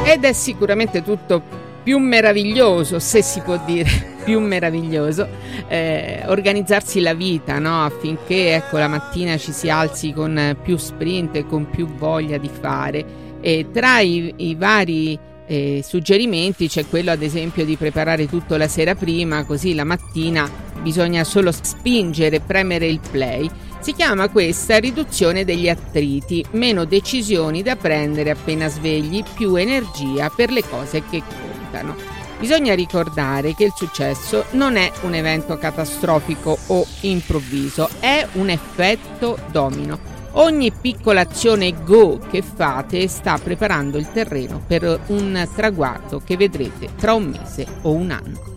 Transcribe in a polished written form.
Ed è sicuramente tutto più meraviglioso, se si può dire, più meraviglioso, organizzarsi la vita, no? Affinché, ecco, la mattina ci si alzi con più sprint e con più voglia di fare. E tra i vari suggerimenti c'è quello, ad esempio, di preparare tutto la sera prima, così la mattina bisogna solo spingere, premere il play. Si chiama questa riduzione degli attriti, meno decisioni da prendere appena svegli, più energia per le cose che contano. Bisogna ricordare che il successo non è un evento catastrofico o improvviso, è un effetto domino. Ogni piccola azione go che fate sta preparando il terreno per un traguardo che vedrete tra un mese o un anno.